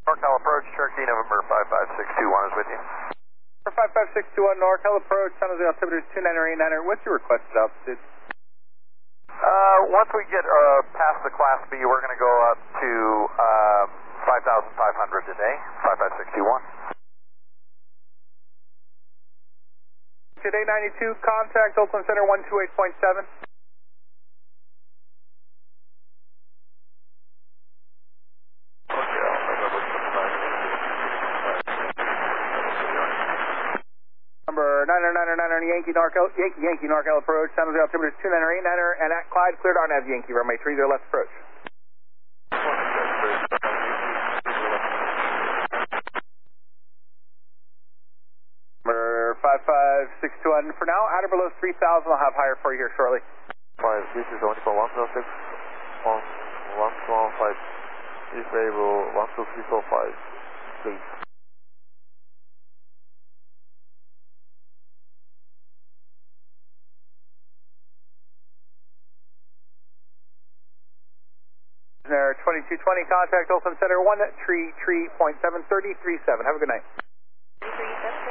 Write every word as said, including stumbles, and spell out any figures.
NorCal approach, Cherokee November five five six two one is with you. For five five six two one NorCal approach, San Jose altimeter is two nine eight nine. What's your requested altitude? Uh, once we get uh, past the Class B, we're going to go up to uh, five thousand five hundred today, five five six two one. Today ninety-two, contact Oakland Center one two eight point seven. Number niner niner niner Yankee NorCal, Yankee Yankee NorCal approach, San Jose altimeter is two nine eight nine, and at Clyde cleared R N A V Yankee, runway three zero left approach. five five six two one. For now, at or below three thousand, I'll have higher for you here shortly. five, this is only for one zero six, one one two one five, disable one two three four five, please. twenty-two twenty, contact Oakland Center one three three point seven, thirty-three seven. Have a good night. three three seven.